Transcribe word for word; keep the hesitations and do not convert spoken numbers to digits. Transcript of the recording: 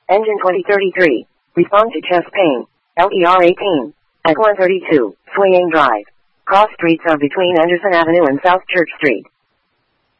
Engine twenty thirty-three. Respond to chest pain. L E R eighteen. At one thirty-two, Swinging Drive. Cross streets are between Anderson Avenue and South Church Street.